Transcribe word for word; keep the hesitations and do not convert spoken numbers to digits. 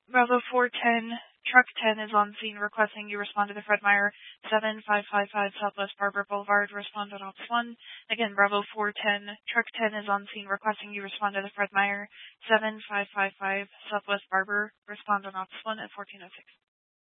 Bravo four ten, Truck ten is on scene requesting you respond to the Fred Meyer seven five five five Southwest Barber Boulevard. Respond on Ops one. Again, Bravo four ten, Truck ten is on scene requesting you respond to the Fred Meyer seven five five five Southwest Barber. Respond on Ops one at fourteen oh six.